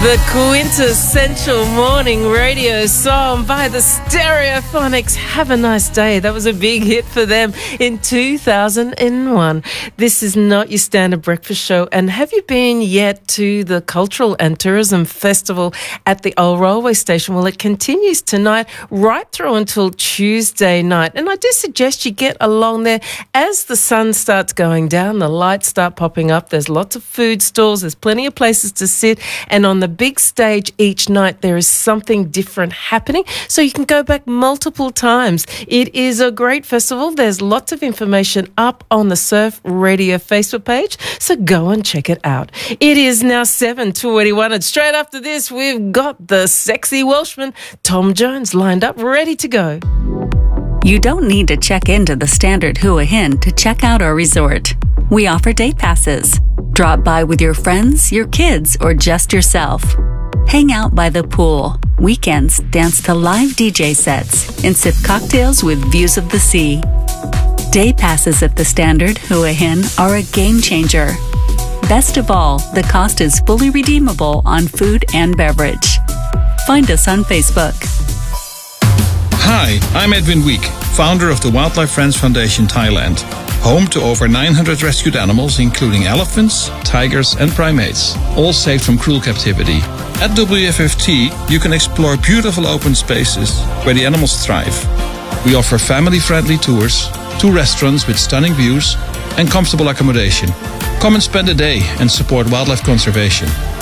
The quintessential morning radio song by the Stereophonics, Have a Nice Day. That was a big hit for them in 2001. This is not your standard breakfast show. And have you been yet to the Cultural and Tourism Festival at the Old Railway Station? Well, it continues tonight right through until Tuesday night. And I do suggest you get along there as the sun starts going down, the lights start popping up. There's lots of food stalls. There's plenty of places to sit. And on the big stage each night, there is something different happening, so you can go back multiple times. It is a great festival. There's lots of information up on the Surf Radio Facebook page, so go and check it out. It is now 7:21, and straight after this, we've got the sexy Welshman, Tom Jones, lined up, ready to go. You don't need to check into the standard Hua Hin to check out our resort. We offer day passes. Drop by with your friends, your kids, or just yourself. Hang out by the pool. Weekends, dance to live DJ sets and sip cocktails with views of the sea. Day passes at the standard Hua Hin are a game changer. Best of all, the cost is fully redeemable on food and beverage. Find us on Facebook. Hi, I'm Edwin Week, founder of the Wildlife Friends Foundation Thailand, home to over 900 rescued animals, including elephants, tigers, and primates, all saved from cruel captivity. At WFFT, you can explore beautiful open spaces where the animals thrive. We offer family-friendly tours, 2 restaurants with stunning views, and comfortable accommodation. Come and spend a day and support wildlife conservation.